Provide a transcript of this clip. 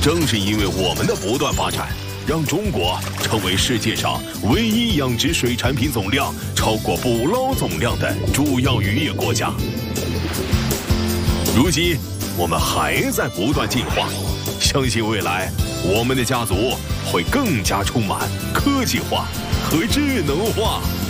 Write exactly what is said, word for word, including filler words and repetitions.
正是因为我们的不断发展，让中国成为世界上唯一养殖水产品总量超过捕捞总量的主要渔业国家。如今，我们还在不断进化，相信未来，我们的家族会更加充满科技化和智能化。